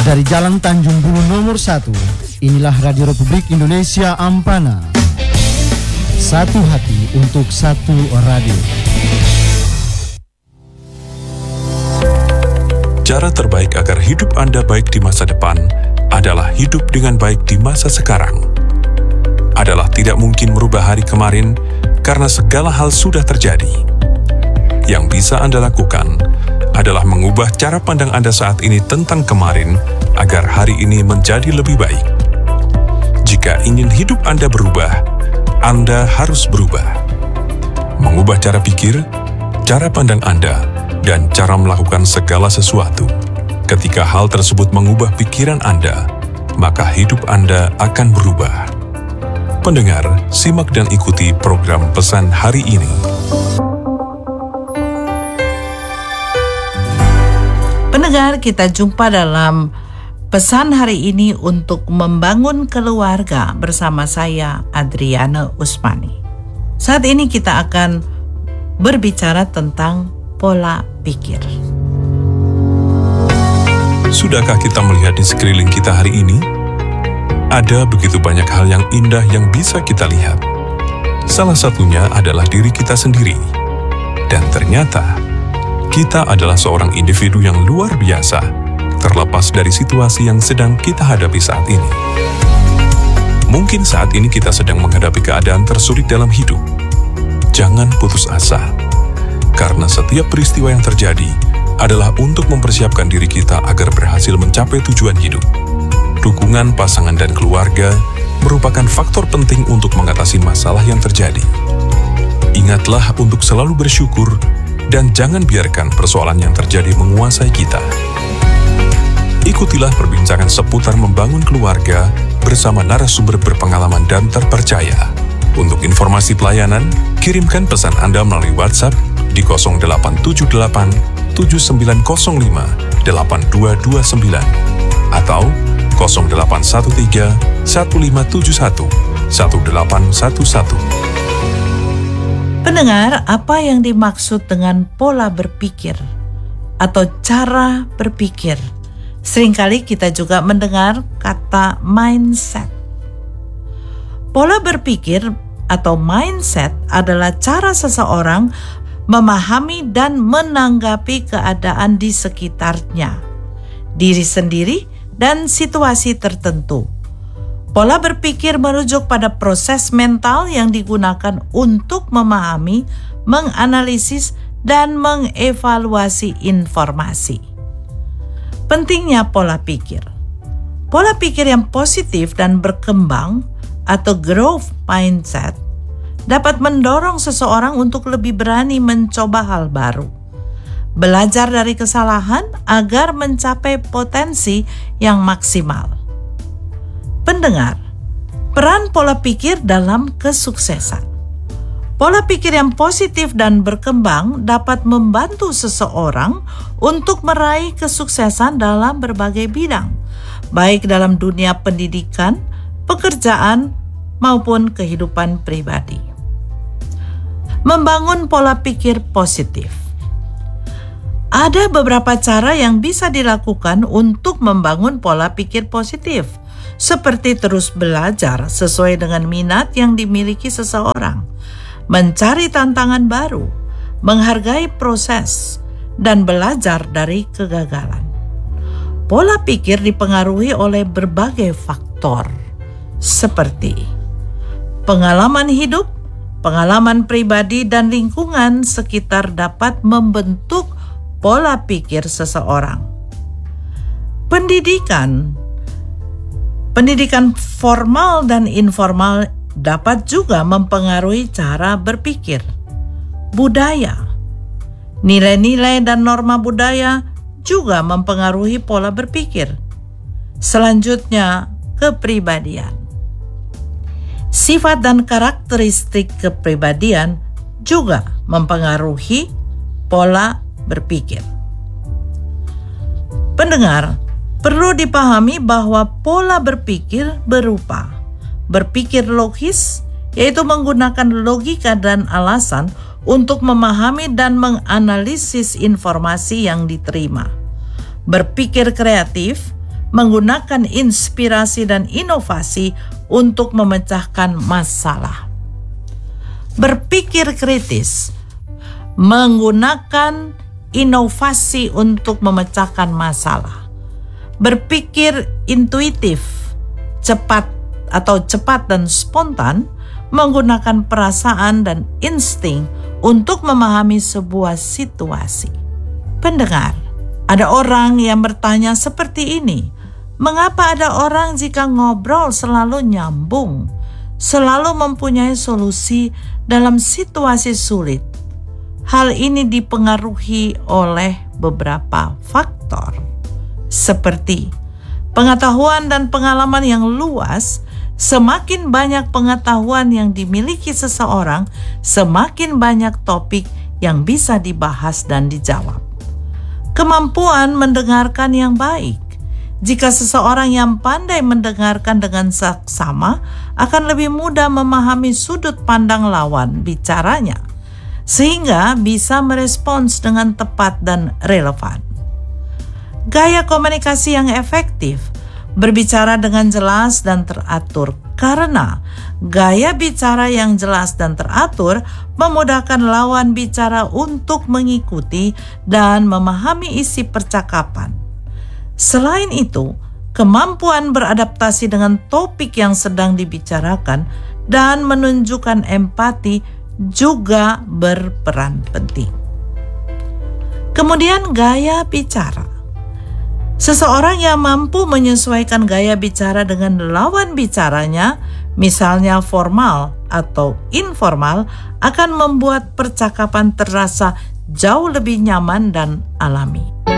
Dari Jalan Tanjung Bulu nomor 1, inilah Radio Republik Indonesia Ampana. Satu hati untuk satu radio. Cara terbaik agar hidup Anda baik di masa depan adalah hidup dengan baik di masa sekarang. Adalah tidak mungkin merubah hari kemarin karena segala hal sudah terjadi. Yang bisa Anda lakukan adalah mengubah cara pandang Anda saat ini tentang kemarin agar hari ini menjadi lebih baik. Jika ingin hidup Anda berubah, Anda harus berubah. Mengubah cara pikir, cara pandang Anda, dan cara melakukan segala sesuatu. Ketika hal tersebut mengubah pikiran Anda, maka hidup Anda akan berubah. Pendengar, simak dan ikuti program Pesan Hari Ini. Pendengar, kita jumpa dalam Pesan Hari Ini untuk membangun keluarga bersama saya, Adriana Usmani. Saat ini kita akan berbicara tentang pola pikir. Sudahkah kita melihat di sekeliling kita hari ini? Ada begitu banyak hal yang indah yang bisa kita lihat. Salah satunya adalah diri kita sendiri. Dan ternyata, kita adalah seorang individu yang luar biasa, terlepas dari situasi yang sedang kita hadapi saat ini. Mungkin saat ini kita sedang menghadapi keadaan tersulit dalam hidup. Jangan putus asa. Karena setiap peristiwa yang terjadi adalah untuk mempersiapkan diri kita agar berhasil mencapai tujuan hidup. Dukungan pasangan dan keluarga merupakan faktor penting untuk mengatasi masalah yang terjadi. Ingatlah untuk selalu bersyukur dan jangan biarkan persoalan yang terjadi menguasai kita. Ikutilah perbincangan seputar membangun keluarga bersama narasumber berpengalaman dan terpercaya. Untuk informasi pelayanan, kirimkan pesan Anda melalui WhatsApp di 0878 7905 8229 atau 0813 1571 1811. Pendengar, apa yang dimaksud dengan pola berpikir atau cara berpikir? Seringkali kita juga mendengar kata mindset. Pola berpikir atau mindset adalah cara seseorang memahami dan menanggapi keadaan di sekitarnya, diri sendiri, dan situasi tertentu. Pola berpikir merujuk pada proses mental yang digunakan untuk memahami, menganalisis, dan mengevaluasi informasi. Pentingnya pola pikir. Pola pikir yang positif dan berkembang atau growth mindset dapat mendorong seseorang untuk lebih berani mencoba hal baru, belajar dari kesalahan agar mencapai potensi yang maksimal. Pendengar, peran pola pikir dalam kesuksesan. Pola pikir yang positif dan berkembang dapat membantu seseorang untuk meraih kesuksesan dalam berbagai bidang, baik dalam dunia pendidikan, pekerjaan, maupun kehidupan pribadi. Membangun pola pikir positif. Ada beberapa cara yang bisa dilakukan untuk membangun pola pikir positif, seperti terus belajar sesuai dengan minat yang dimiliki seseorang, mencari tantangan baru, menghargai proses, dan belajar dari kegagalan. Pola pikir dipengaruhi oleh berbagai faktor, seperti pengalaman hidup, pengalaman pribadi, dan lingkungan sekitar dapat membentuk pola pikir seseorang. Pendidikan formal dan informal dapat juga mempengaruhi cara berpikir. Budaya, nilai-nilai dan norma budaya juga mempengaruhi pola berpikir. Selanjutnya, kepribadian. Sifat dan karakteristik kepribadian juga mempengaruhi pola berpikir. Pendengar, perlu dipahami bahwa pola berpikir berupa berpikir logis, yaitu menggunakan logika dan alasan untuk memahami dan menganalisis informasi yang diterima. Berpikir kreatif, menggunakan inspirasi dan inovasi untuk memecahkan masalah. Berpikir kritis, menggunakan inovasi untuk memecahkan masalah. Berpikir intuitif, cepat dan spontan, menggunakan perasaan dan insting untuk memahami sebuah situasi. Pendengar, ada orang yang bertanya seperti ini, mengapa ada orang jika ngobrol selalu nyambung, selalu mempunyai solusi dalam situasi sulit? Hal ini dipengaruhi oleh beberapa faktor, seperti pengetahuan dan pengalaman yang luas. Semakin banyak pengetahuan yang dimiliki seseorang, semakin banyak topik yang bisa dibahas dan dijawab. Kemampuan mendengarkan yang baik. Jika seseorang yang pandai mendengarkan dengan saksama, akan lebih mudah memahami sudut pandang lawan bicaranya, sehingga bisa merespons dengan tepat dan relevan. Gaya komunikasi yang efektif, berbicara dengan jelas dan teratur, karena gaya bicara yang jelas dan teratur memudahkan lawan bicara untuk mengikuti dan memahami isi percakapan. Selain itu, kemampuan beradaptasi dengan topik yang sedang dibicarakan dan menunjukkan empati juga berperan penting. Kemudian gaya bicara. Seseorang yang mampu menyesuaikan gaya bicara dengan lawan bicaranya, misalnya formal atau informal, akan membuat percakapan terasa jauh lebih nyaman dan alami.